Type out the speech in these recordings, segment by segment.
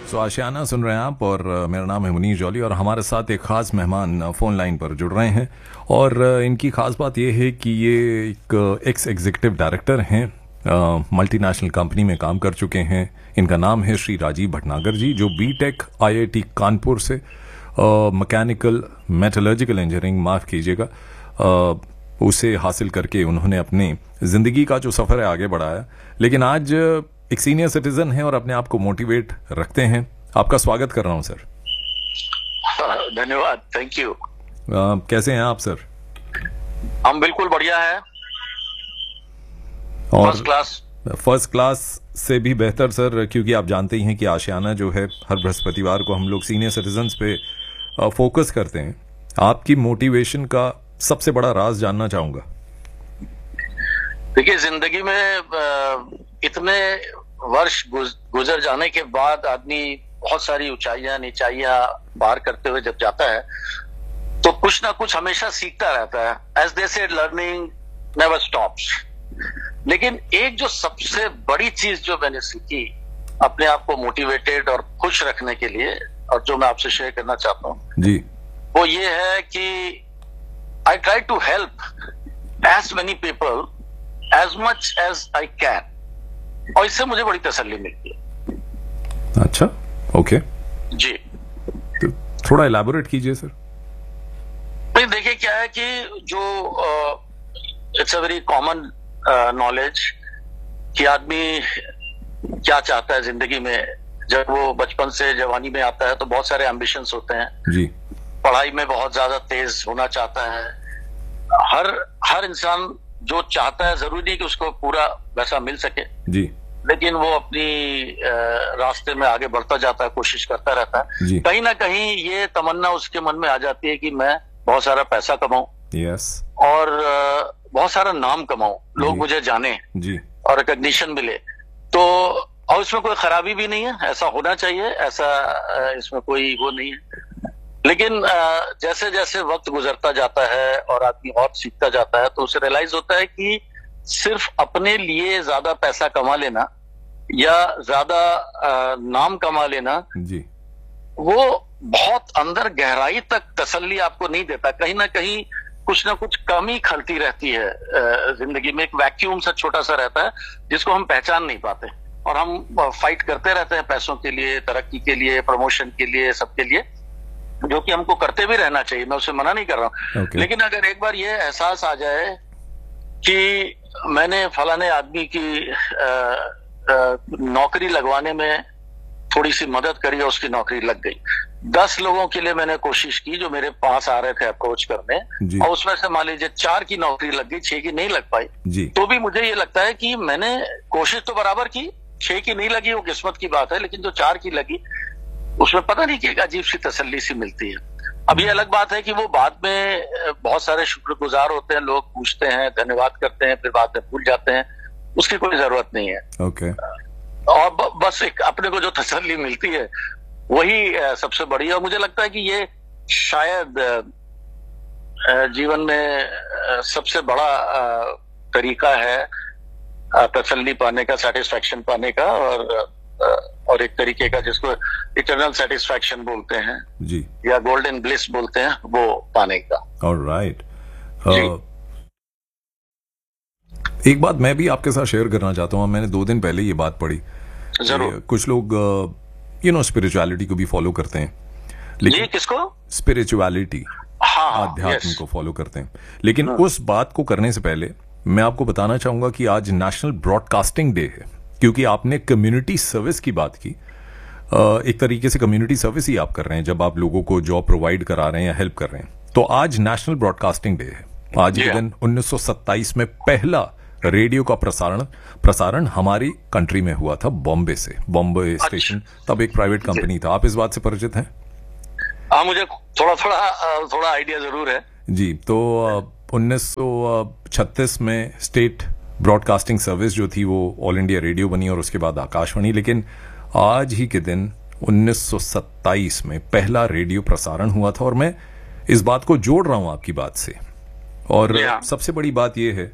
आशियाना सुन रहे हैं आप और मेरा नाम है मुनीर जौली और हमारे साथ एक ख़ास मेहमान फ़ोन लाइन पर जुड़ रहे हैं और इनकी ख़ास बात यह है कि ये एक एक्स एग्जीक्यूटिव डायरेक्टर हैं, मल्टीनेशनल कंपनी में काम कर चुके हैं। इनका नाम है श्री राजीव भटनागर जी, जो बीटेक आईआईटी कानपुर से मैकेनिकल मेटलर्जिकल इंजीनियरिंग, माफ़ कीजिएगा, उसे हासिल करके उन्होंने अपनी ज़िंदगी का जो सफ़र है आगे बढ़ाया। लेकिन आज एक सीनियर सिटीजन है और अपने आप को मोटिवेट रखते हैं। आपका स्वागत कर रहा हूं सर। धन्यवाद, थैंक यू। कैसे हैं आप सर? हम बिल्कुल बढ़िया हैं और फर्स्ट क्लास से भी बेहतर सर, क्योंकि आप जानते ही हैं कि आशियाना जो है हर बृहस्पतिवार को हम लोग सीनियर सिटीजन्स पे फोकस करते हैं। आपकी मोटिवेशन का सबसे बड़ा राज जानना चाहूंगा। देखिए, जिंदगी में इतने वर्ष गुजर जाने के बाद आदमी बहुत सारी ऊंचाइयां नीचाइयां पार करते हुए जब जाता है तो कुछ ना कुछ हमेशा सीखता रहता है। As they said, learning never stops. लेकिन एक जो सबसे बड़ी चीज जो मैंने सीखी अपने आप को मोटिवेटेड और खुश रखने के लिए, और जो मैं आपसे शेयर करना चाहता हूं जी, वो ये है कि I try to help as many people as much as I can, और इससे मुझे बड़ी तसल्ली मिलती है। अच्छा, ओके जी, तो थोड़ा इलैबोरेट कीजिए सर। नहीं, देखिए क्या है कि जो it's a very common knowledge कि आदमी क्या चाहता है जिंदगी में। जब वो बचपन से जवानी में आता है तो बहुत सारे एम्बिशंस होते हैं जी। पढ़ाई में बहुत ज्यादा तेज होना चाहता है। हर इंसान जो चाहता है, जरूरी नहीं कि उसको पूरा वैसा मिल सके जी, लेकिन वो अपनी रास्ते में आगे बढ़ता जाता है, कोशिश करता रहता है। कहीं ना कहीं ये तमन्ना उसके मन में आ जाती है कि मैं बहुत सारा पैसा कमाऊं, यस, और बहुत सारा नाम कमाऊं, लोग मुझे जाने जी, और रिकॉग्निशन मिले। तो और इसमें कोई खराबी भी नहीं है, ऐसा होना चाहिए, ऐसा इसमें कोई वो नहीं है। लेकिन जैसे जैसे वक्त गुजरता जाता है और आदमी और सीखता जाता है तो उसे रियलाइज होता है कि सिर्फ अपने लिए ज्यादा पैसा कमा लेना या ज्यादा नाम कमा लेना जी, वो बहुत अंदर गहराई तक तसल्ली आपको नहीं देता। कहीं ना कहीं कुछ ना कुछ कमी खलती रहती है जिंदगी में। एक वैक्यूम सा छोटा सा रहता है जिसको हम पहचान नहीं पाते, और हम फाइट करते रहते हैं पैसों के लिए, तरक्की के लिए, प्रमोशन के लिए, सबके लिए, जो कि हमको करते भी रहना चाहिए, मैं उसे मना नहीं कर रहा हूं। लेकिन अगर एक बार ये एहसास आ जाए कि मैंने फलाने आदमी की नौकरी लगवाने में थोड़ी सी मदद करी और उसकी नौकरी लग गई, 10 लोगों के लिए मैंने कोशिश की जो मेरे पास आ रहे थे अप्रोच करने, और उसमें से मान लीजिए 4 की नौकरी लग गई, 6 की नहीं लग पाई, तो भी मुझे ये लगता है कि मैंने कोशिश तो बराबर की। 6 की नहीं लगी वो किस्मत की बात है, लेकिन जो 4 की लगी उसमें पता नहीं कि एक अजीब सी तसल्ली सी मिलती है। अब ये अलग बात है कि वो बाद में बहुत सारे शुक्रगुजार होते हैं, लोग पूछते हैं, धन्यवाद करते हैं, फिर बाद में भूल जाते हैं, उसकी कोई जरूरत नहीं है। ओके। और बस एक अपने को जो तसल्ली मिलती है वही सबसे बड़ी है। और मुझे लगता है कि ये शायद जीवन में सबसे बड़ा तरीका है तसल्ली पाने का, सेटिस्फैक्शन पाने का, और एक तरीके का जिसको इटर्नल सेटिस्फैक्शन बोलते हैं जी, या गोल्डन ब्लिस बोलते हैं, वो पाने का। ऑलराइट। एक बात मैं भी आपके साथ शेयर करना चाहता हूँ। मैंने 2 दिन पहले ये बात पढ़ी। जरूर। कुछ लोग स्पिरिचुअलिटी को भी फॉलो करते हैं, लेकिन किसको? स्पिरिचुअलिटी, आध्यात्म को फॉलो करते हैं। लेकिन उस बात को करने से पहले मैं आपको बताना चाहूंगा कि आज नेशनल ब्रॉडकास्टिंग डे है, क्योंकि आपने कम्युनिटी सर्विस की बात की। एक तरीके से कम्युनिटी सर्विस ही आप कर रहे हैं जब आप लोगों को जॉब प्रोवाइड करा रहे हैं या हेल्प कर रहे हैं। तो आज नेशनल ब्रॉडकास्टिंग डे है। आज के दिन 1927 में पहला रेडियो का प्रसारण हमारी कंट्री में हुआ था, बॉम्बे से। बॉम्बे स्टेशन तब एक प्राइवेट कंपनी था। आप इस बात से परिचित हैं? हाँ, मुझे थोड़ा आइडिया जरूर है जी। तो 1936 में स्टेट ब्रॉडकास्टिंग सर्विस जो थी वो ऑल इंडिया रेडियो बनी और उसके बाद आकाशवाणी। लेकिन आज ही के दिन 1927 में पहला रेडियो प्रसारण हुआ था, और मैं इस बात को जोड़ रहा हूं आपकी बात से। और सबसे बड़ी बात यह है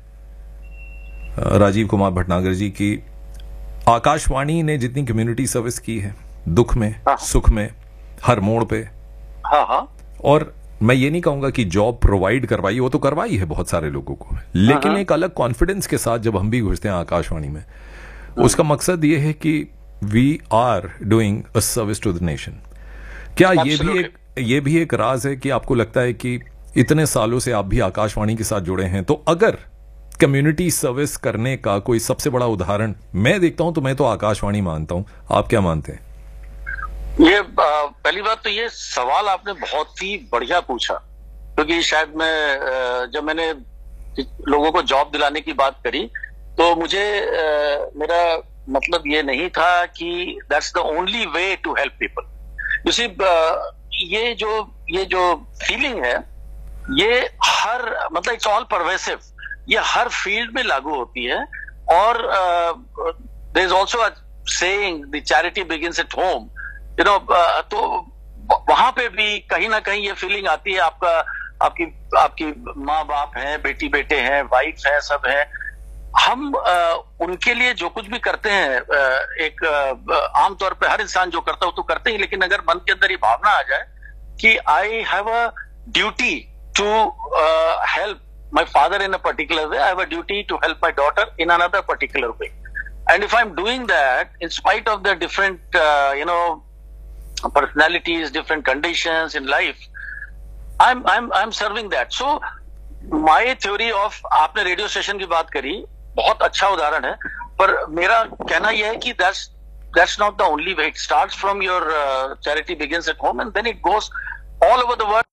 राजीव कुमार भटनागर जी की आकाशवाणी ने जितनी कम्युनिटी सर्विस की है दुख में, सुख में, हर मोड़ पे। हाँ। और मैं ये नहीं कहूंगा कि जॉब प्रोवाइड करवाई, वो तो करवाई है बहुत सारे लोगों को, लेकिन एक अलग कॉन्फिडेंस के साथ जब हम भी घुसते हैं आकाशवाणी में, उसका मकसद ये है कि we are doing a service to the nation. क्या ये भी एक राज है कि आपको लगता है कि इतने सालों से आप भी आकाशवाणी के साथ जुड़े हैं, तो अगर कम्युनिटी सर्विस करने का कोई सबसे बड़ा उदाहरण मैं देखता हूं तो मैं तो आकाशवाणी मानता हूं, आप क्या मानते हैं? ये पहली बात तो ये सवाल आपने बहुत ही बढ़िया पूछा, क्योंकि शायद मैं जब मैंने लोगों को जॉब दिलाने की बात करी तो मुझे मेरा मतलब ये नहीं था कि that's the only way to help people. You see, ये जो फीलिंग है ये हर मतलब इट्स ऑल परवेसिव, ये हर फील्ड में लागू होती है। और there is also a saying the charity begins at home, you know. तो वहां पे भी कहीं ना कहीं ये फीलिंग आती है, आपकी माँ बाप है, बेटी बेटे हैं, वाइफ है, सब है। हम उनके लिए जो कुछ भी करते हैं, एक आमतौर पे हर इंसान जो करता है वो तो करते ही, लेकिन अगर मन के अंदर ये भावना आ जाए कि I have a duty to help my father in a particular way, I have a duty to help my daughter in another particular way. And if I'm doing that, in spite of the different, personalities, different conditions in life, I'm serving that. So, my theory of, आपने radio station की बात करी, बहुत अच्छा उदाहरण है, पर मेरा कहना यह है कि that's not the only way. It starts from your charity begins at home and then it goes all over the world.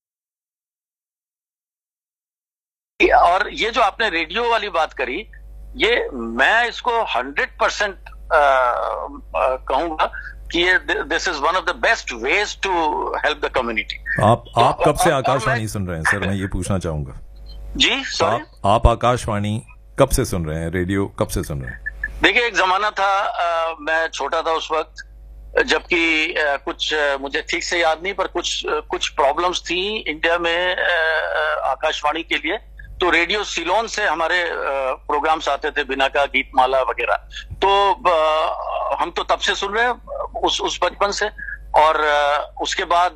और ये जो आपने रेडियो वाली बात करी, ये मैं इसको 100% कहूंगा कि ये this is one of the best ways to help the community. आप कब से आकाशवाणी सुन रहे हैं सर, मैं ये पूछना चाहूंगा जी? सॉरी, आप आकाशवाणी कब से सुन रहे हैं, रेडियो कब से सुन रहे हैं? देखिए, एक जमाना था, मैं छोटा था उस वक्त, जबकि कुछ मुझे ठीक से याद नहीं, पर कुछ प्रॉब्लम्स थी इंडिया में आकाशवाणी के लिए, तो रेडियो सिलोन से हमारे प्रोग्राम्स आते थे, बिना का गीतमाला वगैरह। तो हम तो तब से सुन रहे हैं, उस बचपन से। और उसके बाद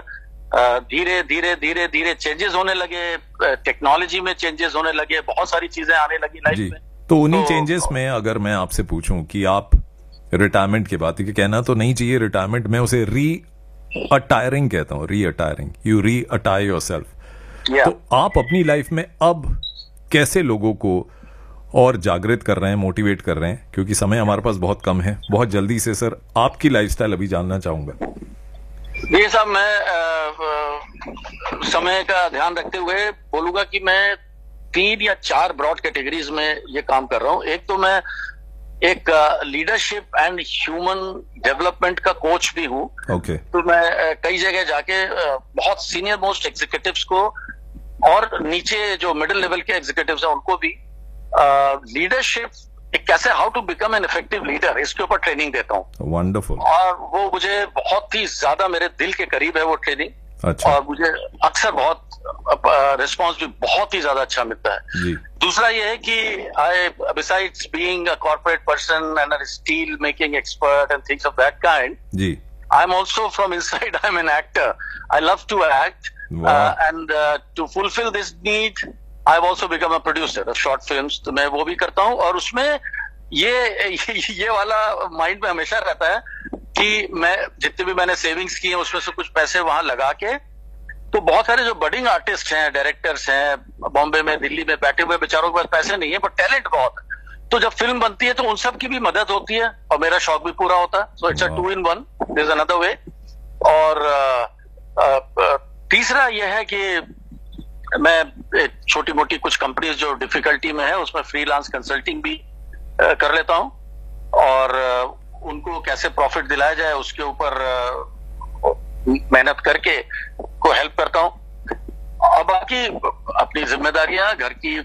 धीरे धीरे चेंजेस होने लगे, टेक्नोलॉजी में चेंजेस होने लगे, बहुत सारी चीजें आने लगी लाइफ में। तो उन्हीं चेंजेस में अगर मैं आपसे पूछूं कि आप रिटायरमेंट की बात, क्योंकि कहना तो नहीं चाहिए रिटायरमेंट, मैं उसे री अटायरिंग कहता हूं, री अटायरिंग, यू री अटायर योरसेल्फ। तो आप अपनी लाइफ में अब कैसे लोगों को और जागृत कर रहे हैं, मोटिवेट कर रहे हैं, क्योंकि समय हमारे पास बहुत कम है, बहुत जल्दी से सर आपकी लाइफस्टाइल अभी जानना चाहूंगा। ये साहब, मैं समय का ध्यान रखते हुए बोलूंगा कि मैं 3 या 4 ब्रॉड कैटेगरीज में ये काम कर रहा हूं। एक तो मैं एक लीडरशिप एंड ह्यूमन डेवलपमेंट का कोच भी हूँ। okay. तो मैं कई जगह जाके बहुत सीनियर मोस्ट एग्जीक्यूटिव्स को और नीचे जो मिडिल लेवल के एग्जीक्यूटिव्स हैं उनको भी लीडरशिप कैसे, how to become an effective leader, इसके ऊपर ट्रेनिंग देता हूँ। वंडरफुल। और वो मुझे बहुत ही ज्यादा मेरे दिल के करीब है वो ट्रेनिंग। अच्छा। और मुझे अक्सर बहुत रिस्पॉन्स भी बहुत ही ज्यादा अच्छा मिलता है। जी। दूसरा ये है कि आई besides being a corporate person and a steel making expert and things of that kind, ji, I am also from inside, I am an actor, I love to act and to fulfil this need I have also become a producer of short films. तो मैं वो भी करता हूँ, और उसमें ये वाला माइंड में हमेशा रहता है कि मैं जितने भी मैंने सेविंग्स की हैं उसमें से कुछ पैसे वहां लगा के, तो बहुत सारे जो बडिंग आर्टिस्ट हैं, डायरेक्टर्स हैं, बॉम्बे में, दिल्ली में बैठे हुए बेचारों के पास पैसे नहीं है पर टैलेंट बहुत है, तो जब फिल्म बनती है तो उन सब की भी मदद होती है और मेरा शौक भी पूरा होता है। So it's a 2 in 1, there is another way. और तीसरा यह है कि मैं छोटी मोटी कुछ कंपनीज जो डिफिकल्टी में है उसमें फ्रीलांस कंसल्टिंग भी कर लेता हूं, और उनको कैसे प्रॉफिट दिलाया जाए उसके ऊपर मेहनत करके को हेल्प करता हूं। और बाकी अपनी जिम्मेदारियां घर की